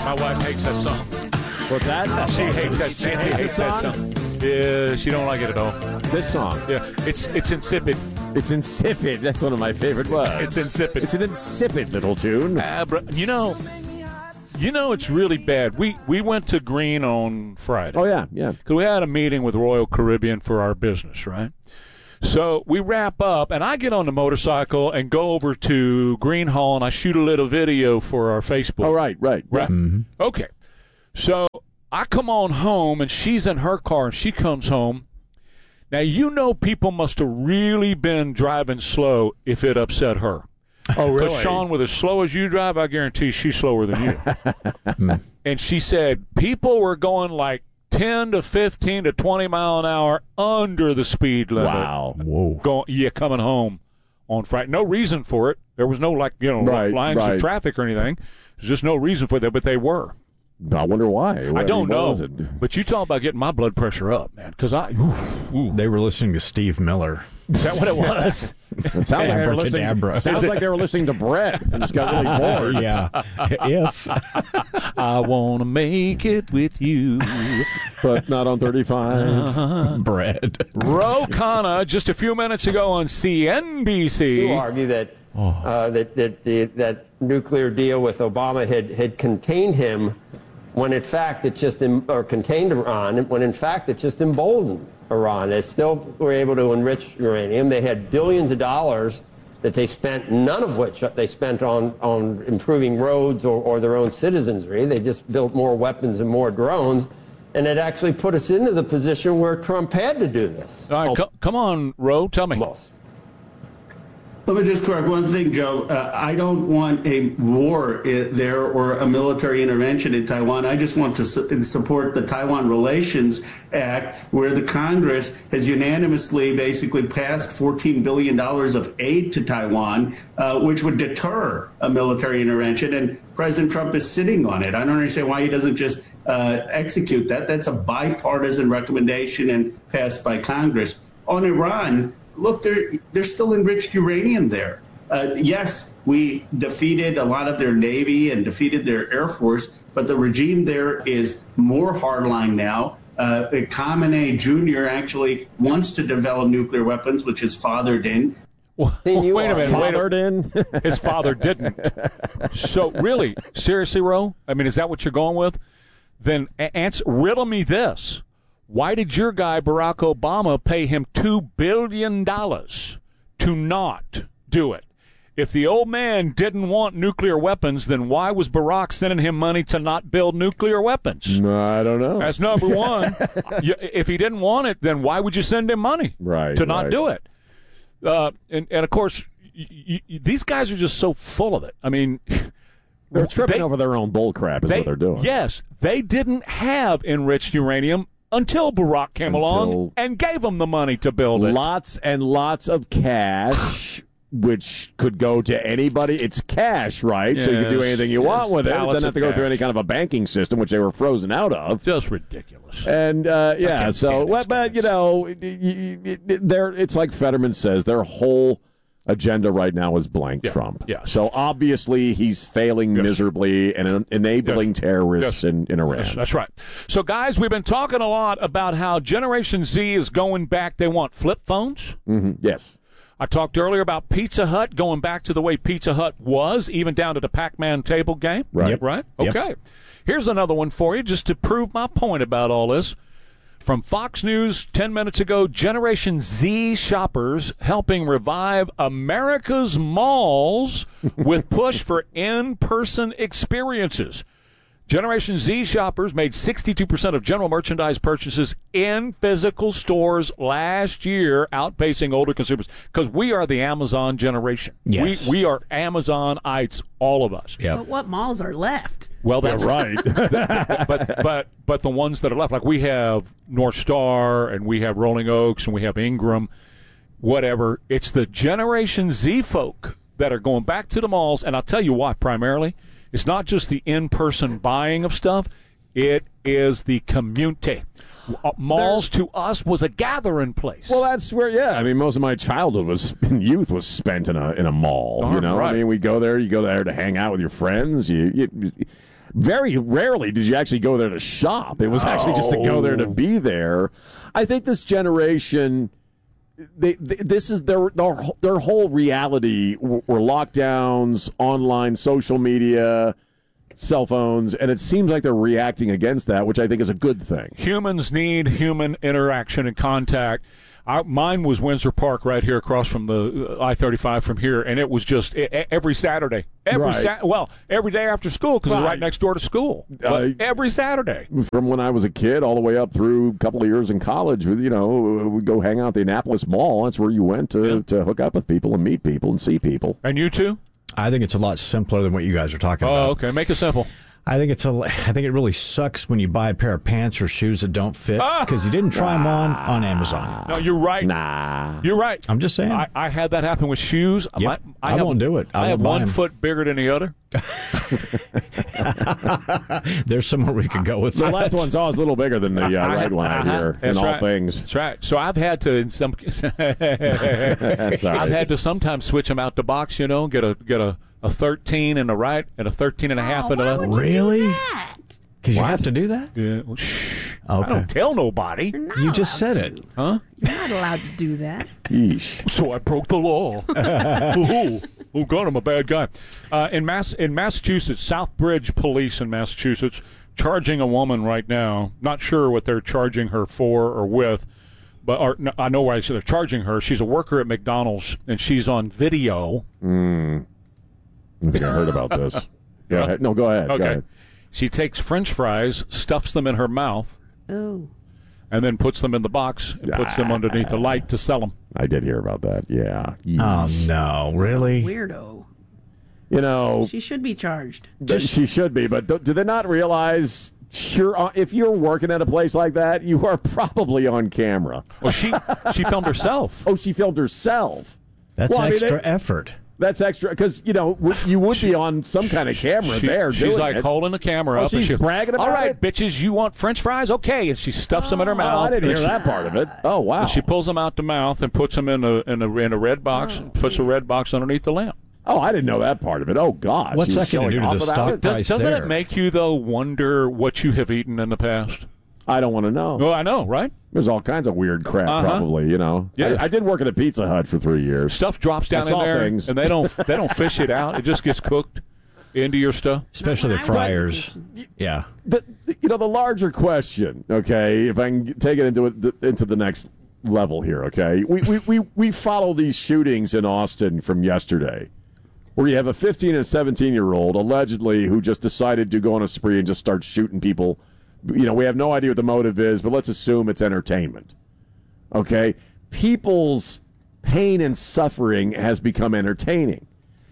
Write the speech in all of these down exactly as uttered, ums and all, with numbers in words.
My wife hates that song. What's that? She hates that. She hates, hates that song. Yeah, she don't like it at all. This song. Yeah, it's it's insipid. It's insipid. That's one of my favorite words. It's insipid. It's an insipid little tune. Uh, bro, you know, you know, it's really bad. We we went to Green on Friday. Oh yeah, yeah. Because we had a meeting with Royal Caribbean for our business, right? So we wrap up, and I get on the motorcycle and go over to Green Hall, and I shoot a little video for our Facebook. Oh right, right, right. Mm-hmm. Okay, so I come on home, and she's in her car, and she comes home. Now, you know people must have really been driving slow if it upset her. Oh, really? Because, Sean, with as slow as you drive, I guarantee she's slower than you. And she said people were going like ten to fifteen to twenty mile an hour under the speed limit. Wow. Whoa. Going, yeah, coming home on Friday. No reason for it. There was no, like, you know, right, lines right. of traffic or anything. There's just no reason for that, but they were. I wonder why. I don't know. It? But you talk about getting my blood pressure up, man, because I. Ooh, ooh. They were listening to Steve Miller. Is that what it was? It sounds like they were listening. Sounds like they were listening to Brett and just got really bored. Yeah. If I want to make it with you, but not on thirty-five. Uh-huh. Bread. Ro Khanna just a few minutes ago on C N B C. You argue that oh. uh, that that the, that nuclear deal with Obama had had contained him, when in fact it just em- or contained Iran, when in fact it just emboldened Iran. They still were able to enrich uranium. They had billions of dollars that they spent, none of which they spent on, on improving roads or, or their own citizenry. They just built more weapons and more drones. And it actually put us into the position where Trump had to do this. All right, oh. co- come on, Ro, tell me. Almost. Let me just correct one thing, Joe. Uh, I don't want a war there or a military intervention in Taiwan. I just want to su- support the Taiwan Relations Act, where the Congress has unanimously basically passed fourteen billion dollars of aid to Taiwan, uh, which would deter a military intervention. And President Trump is sitting on it. I don't understand why he doesn't just uh, execute that. That's a bipartisan recommendation and passed by Congress. On Iran, look, there's still enriched uranium there. Uh, yes, we defeated a lot of their Navy and defeated their Air Force, but the regime there is more hardline now. Uh, Khamenei Junior actually wants to develop nuclear weapons, which his father did. Well, wait a minute. Fathered in? His father didn't. So, really, seriously, Ro? I mean, is that what you're going with? Then answer, riddle me this. Why did your guy, Barack Obama, pay him two billion dollars to not do it? If the old man didn't want nuclear weapons, then why was Barack sending him money to not build nuclear weapons? No, I don't know. That's number one. you, if he didn't want it, then why would you send him money right, to not right. do it? Uh, and, and, of course, y- y- these guys are just so full of it. I mean, they're tripping they, over their own bull crap is they, what they're doing. Yes, they didn't have enriched uranium until Barack came until along and gave them the money to build it. Lots and lots of cash, which could go to anybody. It's cash, right? Yes, so you can do anything you yes, want with it. It doesn't have to go cash. through any kind of a banking system, which they were frozen out of. Just ridiculous. And, uh, yeah, so, well, it, but, you know, they're, it's like Fetterman says, their whole agenda right now is blank yeah. Trump. Yeah. So obviously he's failing yes. miserably and enabling yes. terrorists yes. in, in Iran. Yes, that's right. So, guys, we've been talking a lot about how Generation Z is going back. They want flip phones. Mm-hmm. Yes. I talked earlier about Pizza Hut going back to the way Pizza Hut was, even down to the Pac-Man table game. Right. Yep. Right? Okay. Yep. Here's another one for you, just to prove my point about all this. From Fox News ten minutes ago, Generation Z shoppers helping revive America's malls with push for in-person experiences. Generation Z shoppers made sixty-two percent of general merchandise purchases in physical stores last year, outpacing older consumers, because we are the Amazon generation. Yes. We we are Amazonites, all of us. Yep. But what malls are left? Well, that's yeah, right. but but but the ones that are left, like we have North Star and we have Rolling Oaks and we have Ingram, whatever. It's the Generation Z folk that are going back to the malls, and I'll tell you why. Primarily, it's not just the in-person buying of stuff; it is the community. Malls to us was a gathering place. Well, that's where, yeah. I mean, most of my childhood was, and youth was spent in a in a mall. Darn you know, right. I mean, we go there. You go there to hang out with your friends. You, you very rarely did you actually go there to shop. It was actually just to go there to be there. I think this generation, they, they, this is their, their their whole reality were lockdowns, online, social media, cell phones, and it seems like they're reacting against that, which I think is a good thing. Humans need human interaction and contact. I, mine was Windsor Park right here across from the I thirty-five from here, and it was just I, every Saturday. Every Right. Sa- Well, every day after school because it's Right. right next door to school. But Uh, every Saturday. From when I was a kid all the way up through a couple of years in college, you know, we'd go hang out at the Annapolis Mall. That's where you went to, Yeah. to hook up with people and meet people and see people. And you too? I think it's a lot simpler than what you guys are talking Oh, about. okay. Make it simple. I think it's a. I think it really sucks when you buy a pair of pants or shoes that don't fit Ah! because you didn't try them on on Amazon. No, you're right. Nah. You're right. I'm just saying. I, I had that happen with shoes. Yep. I have, won't do it. I I, have won't buy one 'em. foot bigger than the other. There's somewhere we could go with The that. left one's always a little bigger than the uh, right one out Uh-huh. here That's in all right. things. That's right. So I've had to in some. That's all right. I've had to sometimes switch them out the box. You know, get a get a, a thirteen in the right and a thirteen and a half Oh, in the why left. would you do Really? that? Because you have to do that. Yeah. Well, shh. Okay. I don't tell nobody. You're not You just allowed said to. it. Huh? You're not allowed to do that. Yeesh. So I broke the law. oh, oh, God, I'm a bad guy. Uh, in Mass in Massachusetts, Southbridge Police in Massachusetts charging a woman right now. Not sure what they're charging her for or with, but or, no, I know why they're charging her. She's a worker at McDonald's, and she's on video. I think I heard about this. Go ahead. No, go ahead. Go Okay. ahead. She takes French fries, stuffs them in her mouth, Oh. and then puts them in the box and puts them underneath the light to sell them. I did hear about that. Yeah. Oh no! Really? Weirdo. You know, She should be charged. th- she should be, but do, do they not realize you're on, if you're working at a place like that, you are probably on camera? Well, she she filmed herself. Oh, she filmed herself. That's Well, I mean, extra it- effort. That's extra because you know w- you would be on some kind of camera She- there. she's doing like it. holding the camera Oh, up. and she's she, bragging about All right, it? bitches, you want French fries? Okay, and she stuffs them in her mouth. Oh, I didn't and hear she, that part of it. Oh, wow. and she pulls them out the mouth and puts them in a in a, in a red box. and puts a red box underneath the lamp. Oh, I didn't know that part of it. Oh, God. What's She was that gonna showing do to off the about stock it? Does, price doesn't there? it make you though wonder what you have eaten in the past? I don't want to know. Well, I know, right? There's all kinds of weird crap, Uh-huh. probably. You know. Yeah. I, I did work at a Pizza Hut for three years. Stuff drops down I in saw there, things. and they don't they don't fish it out. It just gets cooked into your stuff. Especially the Not when I was fryers. on Yeah. The, you know, the larger question. Okay, if I can take it into it, into the next level here. Okay, we we we we follow these shootings in Austin from yesterday, where you have a fifteen and seventeen year old allegedly who just decided to go on a spree and just start shooting people. You know, we have no idea what the motive is, but let's assume it's entertainment. Okay, people's pain and suffering has become entertaining.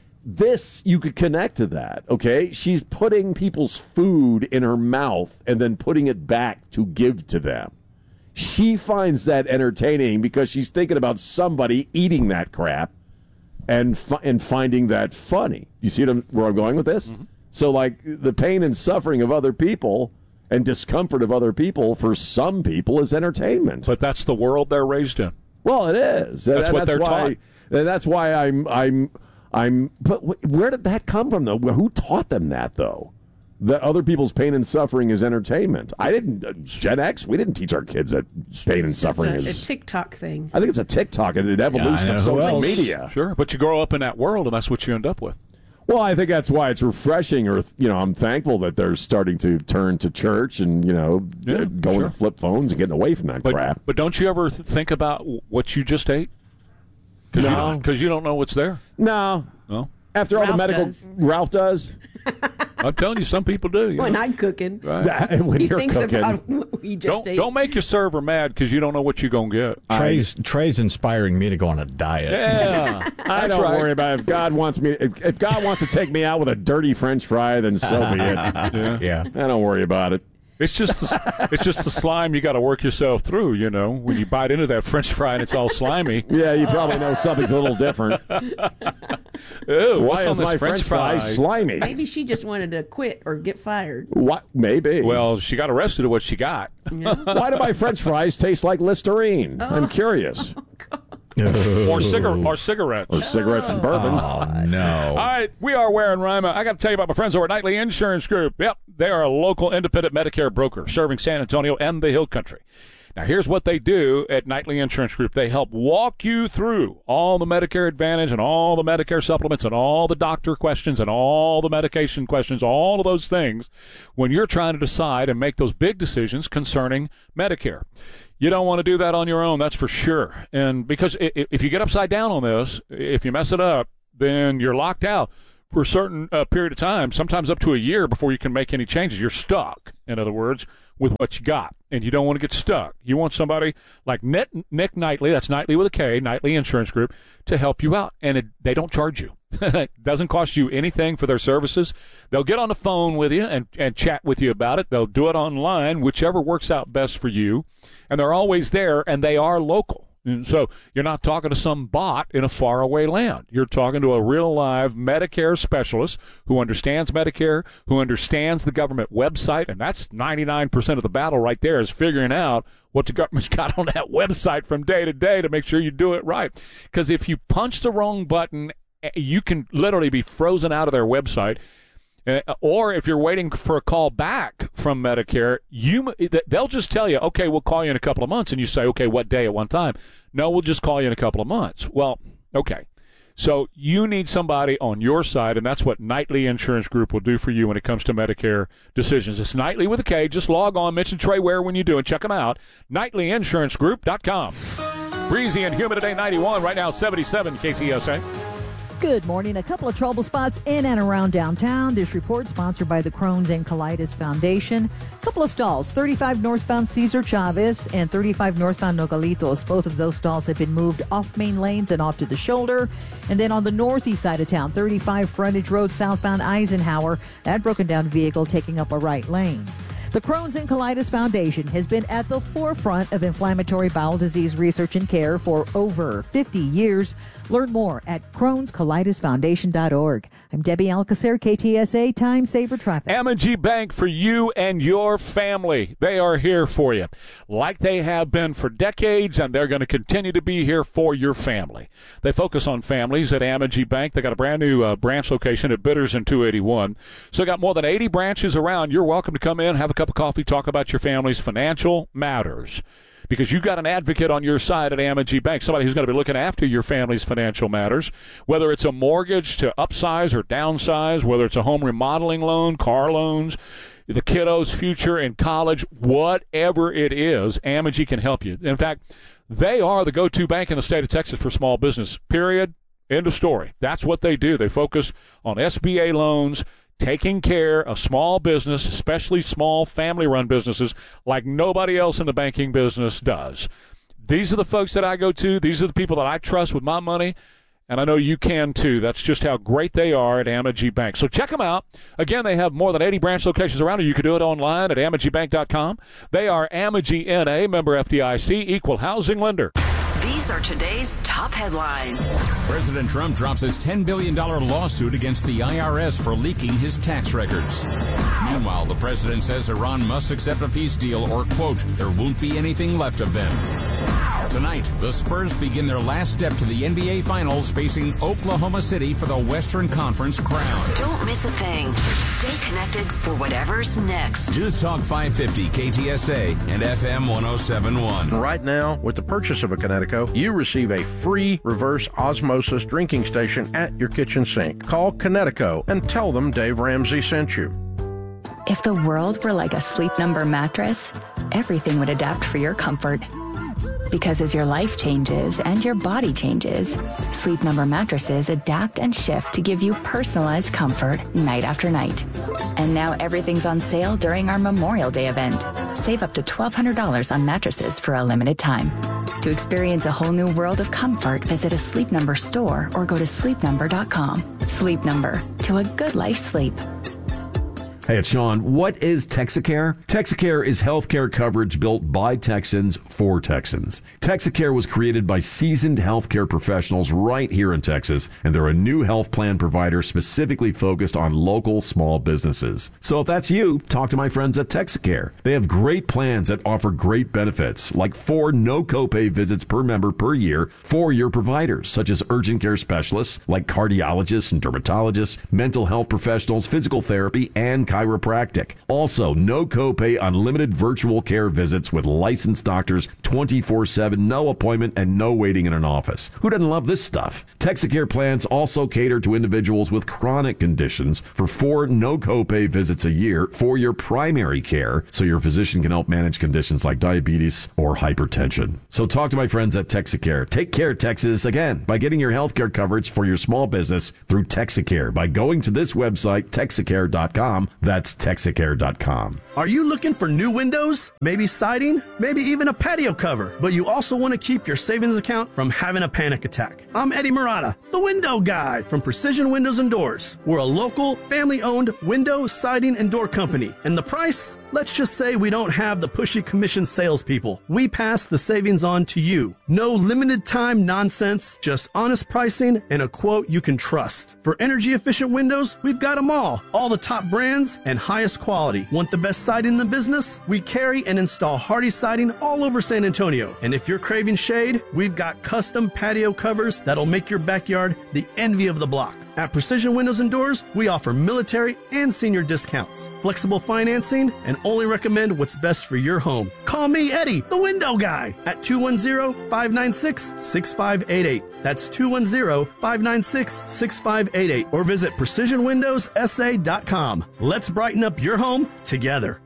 This, you could connect to that, okay? She's putting people's food in her mouth and then putting it back to give to them. She finds that entertaining because she's thinking about somebody eating that crap and fi- and finding that funny. You see what I'm, where I'm going with this? Mm-hmm. So, like, the pain and suffering of other people and discomfort of other people, for some people, is entertainment. But that's the world they're raised in. Well, it is. And That's what they're why, and that's why I'm, I'm, I'm. But wh- where did that come from, though? Who taught them that, though? That other people's pain and suffering is entertainment. I didn't. Uh, Gen X, we didn't teach our kids that pain and It's suffering a, a is. TikTok thing. I think it's a TikTok and an evolution know. of Who social else? media. Sure, but you grow up in that world, and that's what you end up with. Well, I think that's why it's refreshing, or you know, I'm thankful that they're starting to turn to church and you know, Yeah, going sure. to flip phones and getting away from that But crap. but don't you ever th- think about what you just ate? Because No. you, 'cause you don't know what's there. No, No, after all the Ralph medical, does. Ralph does. I'm telling you, some people do. You When know? I'm cooking, Right. when he you're thinks cooking. about what we just Don't ate. don't make your server mad because you don't know what you're gonna get. Trey's Trey's inspiring me to go on a diet. Yeah, I that's don't right. worry about it. If God wants me, if, if God wants to take me out with a dirty French fry, then so be it. Yeah. Yeah. I don't worry about it. It's just the, it's just the slime you got to work yourself through. You know, when you bite into that French fry and it's all slimy. Yeah, you probably know something's a little different. Ew, Why what's on is this my French fry slimy? Maybe she just wanted to quit or get fired. What? Maybe. Well, she got arrested at what she got. You know? why do my French fries taste like Listerine? I'm curious. or, cigar- or cigarettes. Or cigarettes and bourbon. Oh, no. All right, we are wearing Rima. I got to tell you about my friends over at Knightley Insurance Group. Yep, they are a local independent Medicare broker serving San Antonio and the Hill Country. Now, here's what they do at Knightley Insurance Group. They help walk you through all the Medicare Advantage and all the Medicare supplements and all the doctor questions and all the medication questions, all of those things when you're trying to decide and make those big decisions concerning Medicare. You don't want to do that on your own, that's for sure. And because if you get upside down on this, if you mess it up, then you're locked out for a certain uh, period of time, sometimes up to a year before you can make any changes. You're stuck, in other words, with what you got, and you don't want to get stuck. You want somebody like Nick, Nick Knightley, that's Knightley with a K, Knightley Insurance Group, to help you out, and it, they don't charge you. It doesn't cost you anything for their services. They'll get on the phone with you and, and chat with you about it. They'll do it online, whichever works out best for you, and they're always there, and they are local. And so you're not talking to some bot in a faraway land. You're talking to a real live Medicare specialist who understands Medicare, who understands the government website, and that's ninety-nine percent of the battle right there is figuring out what the government's got on that website from day to day to make sure you do it right. Because if you punch the wrong button, you can literally be frozen out of their website. Uh, or if you're waiting for a call back from Medicare, you they'll just tell you, okay, we'll call you in a couple of months. And you say, okay, what day at one time? No, we'll just call you in a couple of months. Well, okay. So you need somebody on your side, and that's what Knightley Insurance Group will do for you when it comes to Medicare decisions. It's Knightley with a K. Just log on, mention Trey Ware when you do, and check them out, Knightley Insurance Group dot com. Breezy and humid today, ninety-one. Right now, seventy-seven K T S A. Good morning. A couple of trouble spots in and around downtown. This report sponsored by the Crohn's and Colitis Foundation. A couple of stalls, thirty-five northbound Cesar Chavez and thirty-five northbound Nogalitos. Both of those stalls have been moved off main lanes and off to the shoulder. And then on the northeast side of town, thirty-five Frontage Road southbound Eisenhower. That broken down vehicle taking up a right lane. The Crohn's and Colitis Foundation has been at the forefront of inflammatory bowel disease research and care for over fifty years. Learn more at crohns colitis foundation dot org. I'm Debbie Alcacer, K T S A Time Saver Traffic. M and G Bank for you and your family. They are here for you like they have been for decades, and they're going to continue to be here for your family. They focus on families at M and G Bank. They got a brand new uh, branch location at Bitters and two eighty-one. So got more than eighty branches around. You're welcome to come in, have a cup of coffee, talk about your family's financial matters. Because you've got an advocate on your side at M and G Bank, somebody who's going to be looking after your family's financial matters, whether it's a mortgage to upsize or downsize, whether it's a home remodeling loan, car loans, the kiddos' future in college, whatever it is, M and G can help you. In fact, they are the go-to bank in the state of Texas for small business, period. End of story. That's what they do. They focus on S B A loans, taking care of small business, especially small family-run businesses, like nobody else in the banking business does. These are the folks that I go to. These are the people that I trust with my money, and I know you can too. That's just how great they are at M and G Bank. So check them out. Again, they have more than eighty branch locations around, or you can do it online at amag bank dot com. They are Amagi N A, member F D I C, equal housing lender. These are today's top headlines. President Trump drops his ten billion dollars lawsuit against the I R S for leaking his tax records. Meanwhile, the president says Iran must accept a peace deal or, quote, there won't be anything left of them. Tonight, the Spurs begin their last step to the N B A Finals, facing Oklahoma City for the Western Conference crown. Don't miss a thing. Stay connected for whatever's next. News Talk five fifty K T S A and F M one oh seven point one. Right now, with the purchase of a Connecticut, you receive a free reverse osmosis drinking station at your kitchen sink. Call Connecticut and tell them Dave Ramsey sent you. If the world were like a Sleep Number mattress, everything would adapt for your comfort. Because as your life changes and your body changes, Sleep Number mattresses adapt and shift to give you personalized comfort night after night. And now everything's on sale during our Memorial Day event. Save up to twelve hundred dollars on mattresses for a limited time. To experience a whole new world of comfort, visit a Sleep Number store or go to sleep number dot com. Sleep Number, to a good life sleep. Hey, it's Sean. What is Texacare? Texacare is healthcare coverage built by Texans for Texans. Texacare was created by seasoned healthcare professionals right here in Texas, and they're a new health plan provider specifically focused on local small businesses. So if that's you, talk to my friends at Texacare. They have great plans that offer great benefits, like four no copay visits per member per year for your providers, such as urgent care specialists like cardiologists and dermatologists, mental health professionals, physical therapy, and chiropractic. Also, no copay unlimited virtual care visits with licensed doctors twenty-four seven, no appointment, and no waiting in an office. Who doesn't love this stuff? Texacare plans also cater to individuals with chronic conditions for four no copay visits a year for your primary care, so your physician can help manage conditions like diabetes or hypertension. So talk to my friends at Texacare. Take care, Texas, again, by getting your healthcare coverage for your small business through Texacare by going to this website, Texacare dot com. That's Texacare dot com. Are you looking for new windows? Maybe siding? Maybe even a patio cover? But you also want to keep your savings account from having a panic attack. I'm Eddie Murata, the window guy from Precision Windows and Doors. We're a local, family-owned window, siding, and door company. And the price? Let's just say we don't have the pushy commission salespeople. We pass the savings on to you. No limited time nonsense, just honest pricing and a quote you can trust. For energy efficient windows, we've got them all. All the top brands and highest quality. Want the best siding in the business? We carry and install Hardy siding all over San Antonio. And if you're craving shade, we've got custom patio covers that'll make your backyard the envy of the block. At Precision Windows and Doors, we offer military and senior discounts, flexible financing, and only recommend what's best for your home. Call me, Eddie, the window guy, at two one zero, five nine six, six five eight eight. That's two one zero, five nine six, six five eight eight. Or visit precision windows s a dot com. Let's brighten up your home together.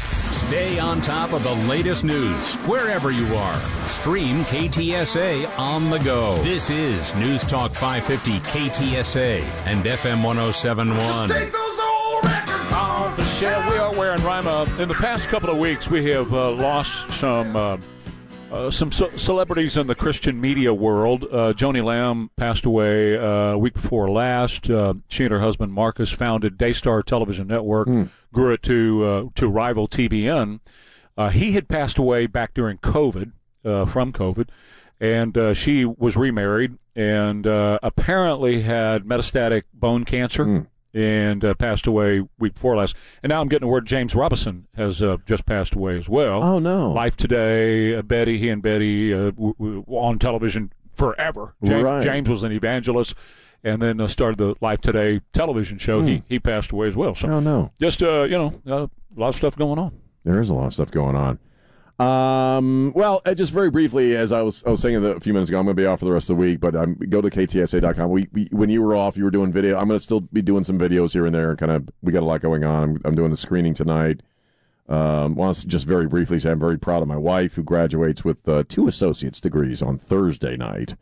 Stay on top of the latest news wherever you are. Stream K T S A on the go. This is News Talk five fifty K T S A and F M one oh seven point one. Just take those old records off the shelf. We are wearing Rima. In the past couple of weeks, we have uh, lost some uh, uh, some ce- celebrities in the Christian media world. Uh, Joni Lamb passed away uh, a week before last. Uh, she and her husband Marcus founded Daystar Television Network. Mm. Grew it to uh, to rival T V N. Uh, he had passed away back during COVID, uh, from COVID, and uh, she was remarried and uh, apparently had metastatic bone cancer mm. and uh, passed away week before last. And now I'm getting word James Robison has uh, just passed away as well. Oh, no. Life Today, uh, Betty, he and Betty uh, w- w- on television forever. James, right. James was an evangelist. And then uh, started the Life Today television show. Hmm. He he passed away as well. So oh, no. Just, uh, you know, uh, a lot of stuff going on. There is a lot of stuff going on. Um, well, uh, just very briefly, as I was I was saying a few minutes ago, I'm going to be off for the rest of the week, but um, go to K T S A dot com. We, we, when you were off, you were doing video. I'm going to still be doing some videos here and there. Kind of, we got a lot going on. I'm, I'm doing a screening tonight. Um, want to just very briefly say I'm very proud of my wife, who graduates with uh, two associate's degrees on Thursday night.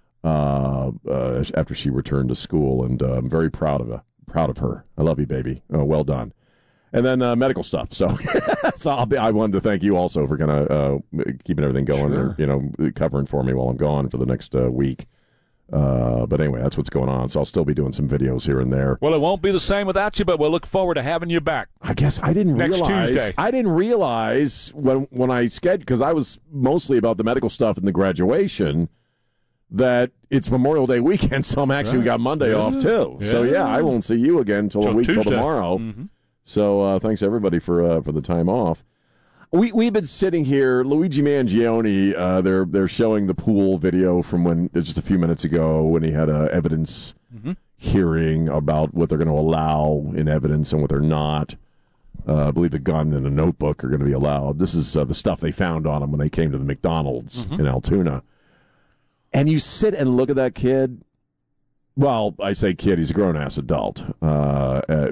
Uh, uh, after she returned to school, and uh, I'm very proud of her. Proud of her. I love you, baby. Oh, well done. And then uh, medical stuff. So, so I'll be, I wanted to thank you also for kind of uh, keeping everything going, Sure. or, you know, covering for me while I'm gone for the next uh, week. Uh, but anyway, that's what's going on. So I'll still be doing some videos here and there. Well, it won't be the same without you, but we'll look forward to having you back. I guess I didn't Next realize. Tuesday. I didn't realize when when I scheduled, because I was mostly about the medical stuff and the graduation, that it's Memorial Day weekend, so I'm actually Right. got Monday yeah. off, too. Yeah. So, yeah, I won't see you again until a Till week till Tuesday. tomorrow. Mm-hmm. So, uh, thanks, everybody, for uh, for the time off. We, we've been sitting here. Luigi Mangione, uh, they're, they're showing the pool video from when just a few minutes ago when he had a evidence Mm-hmm. hearing about what they're going to allow in evidence and what they're not. Uh, I believe the gun and the notebook are going to be allowed. This is uh, the stuff they found on him when they came to the McDonald's Mm-hmm. in Altoona. And you sit and look at that kid. Well, I say kid, he's a grown-ass adult. Uh, uh,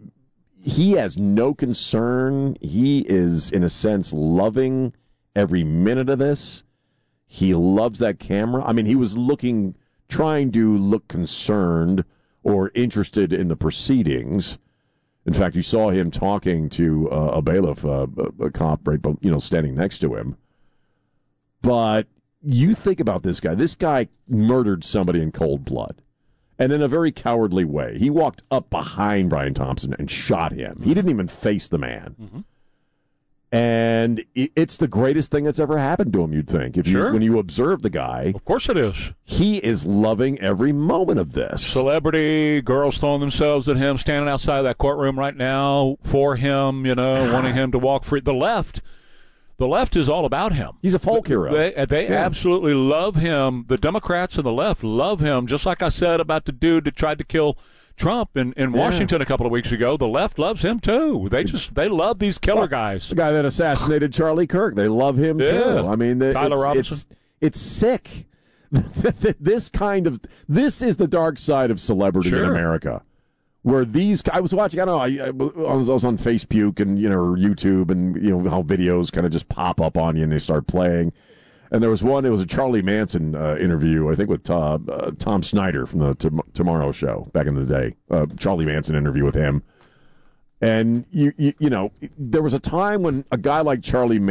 he has no concern. He is, in a sense, loving every minute of this. He loves that camera. I mean, he was looking, trying to look concerned or interested in the proceedings. In fact, you saw him talking to uh, a bailiff, uh, a, a cop, right, you know, standing next to him. But you think about this guy. This guy murdered somebody in cold blood. and in a very cowardly way. He walked up behind Brian Thompson and shot him. Mm-hmm. He didn't even face the man. Mm-hmm. And it's the greatest thing that's ever happened to him, you'd think. If sure. you, when you observe the guy. Of course it is. He is loving every moment of this. Celebrity, girls throwing themselves at him, standing outside of that courtroom right now for him, you know, wanting him to walk free. The left, the left is all about him. He's a folk hero. They, they yeah. absolutely love him. The Democrats and the left love him, just like I said about the dude that tried to kill Trump in, in Washington yeah. a couple of weeks ago. The left loves him too. They just they love these killer well, guys. The guy that assassinated Charlie Kirk, they love him yeah. too. I mean, Tyler it's, Robinson. It's, it's sick. This kind of this is the dark side of celebrity sure. in America, where these. I was watching. I don't know. I, I, was, I was on Facebook and you know YouTube and you know how videos kind of just pop up on you and they start playing. And there was one, it was a Charlie Manson uh, interview, I think with Tom, uh, Tom Snyder from the Tom- Tomorrow Show back in the day. Uh, Charlie Manson interview with him. And, you, you you know, there was a time when a guy like Charlie Manson